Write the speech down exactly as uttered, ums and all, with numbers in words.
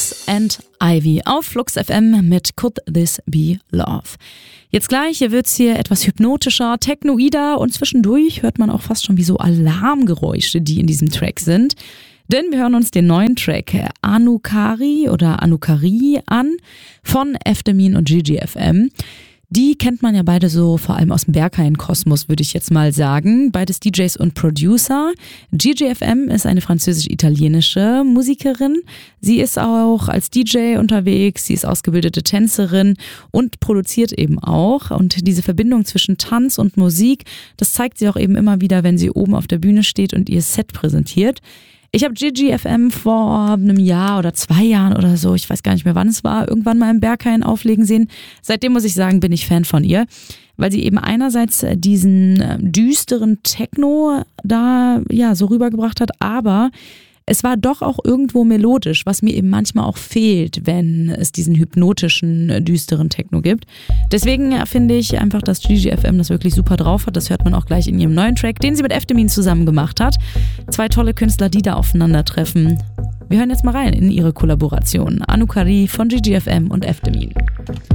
Flux and Ivy auf Flux F M mit Could This Be Love. Jetzt gleich wird's hier etwas hypnotischer, technoider und zwischendurch hört man auch fast schon wie so Alarmgeräusche, die in diesem Track sind. Denn wir hören uns den neuen Track Anukari oder Anukari an von Efdemin und Gigi F M. Die kennt man ja beide so vor allem aus dem Berghain-Kosmos, würde ich jetzt mal sagen. Beides D Js und Producer. Gigi F M ist eine französisch-italienische Musikerin. Sie ist auch als D J unterwegs, sie ist ausgebildete Tänzerin und produziert eben auch. Und diese Verbindung zwischen Tanz und Musik, das zeigt sie auch eben immer wieder, wenn sie oben auf der Bühne steht und ihr Set präsentiert. Ich habe Gigi F M vor einem Jahr oder zwei Jahren oder so, ich weiß gar nicht mehr wann es war, irgendwann mal im Berghain auflegen sehen. Seitdem muss ich sagen, bin ich Fan von ihr, weil sie eben einerseits diesen düsteren Techno da ja so rübergebracht hat, aber es war doch auch irgendwo melodisch, was mir eben manchmal auch fehlt, wenn es diesen hypnotischen, düsteren Techno gibt. Deswegen finde ich einfach, dass Gigi F M das wirklich super drauf hat. Das hört man auch gleich in ihrem neuen Track, den sie mit Efdemin zusammen gemacht hat. Zwei tolle Künstler, die da aufeinandertreffen. Wir hören jetzt mal rein in ihre Kollaboration. Anukari von Gigi F M und Efdemin.